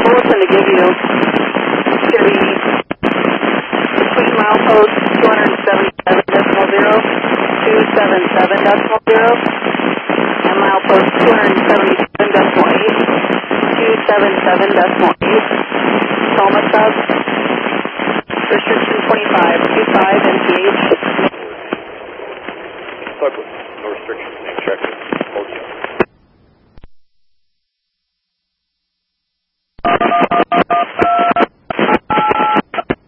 bulletin to give you. It's going to be between milepost 277.0, 277.0, and milepost 277.8, 277.8. Tacoma sub. Restriction 25, 25 NPH. No restriction, check. Hold you.